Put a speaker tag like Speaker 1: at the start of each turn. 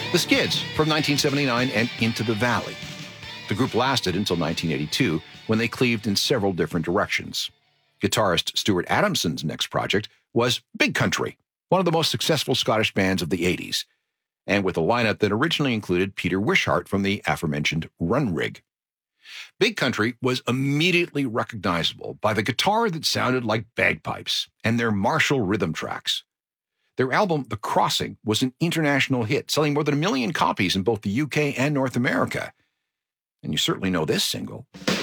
Speaker 1: The Skids from 1979 and Into the Valley. The group lasted until 1982, when they cleaved in several different directions. Guitarist Stuart Adamson's next project was Big Country, one of the most successful Scottish bands of the 80s, and with a lineup that originally included Peter Wishart from the aforementioned Runrig. Big Country was immediately recognizable by the guitar that sounded like bagpipes and their Marshall rhythm tracks. Their album, The Crossing, was an international hit, selling more than 1 million copies in both the UK and North America. And you certainly know this single.